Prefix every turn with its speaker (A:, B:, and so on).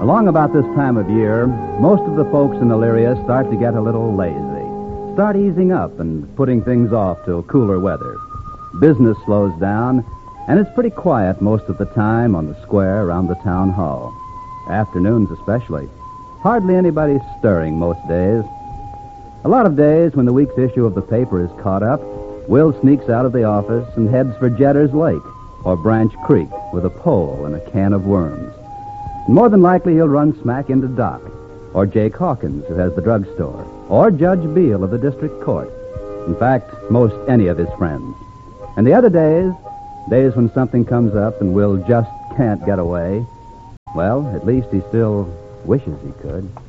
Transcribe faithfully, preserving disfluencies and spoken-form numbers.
A: Along about this time of year, most of the folks in Elyria start to get a little lazy, start easing up and putting things off till cooler weather. Business slows down, and it's pretty quiet most of the time on the square around the town hall. Afternoons especially. Hardly anybody stirring most days. A lot of days when the week's issue of the paper is caught up, Will sneaks out of the office and heads for Jetter's Lake or Branch Creek with a pole and a can of worms. More than likely he'll run smack into Doc, or Jake Hawkins, who has the drugstore, or Judge Beale of the district court. In fact, most any of his friends. And the other days, days when something comes up and Will just can't get away, well, at least he still wishes he could.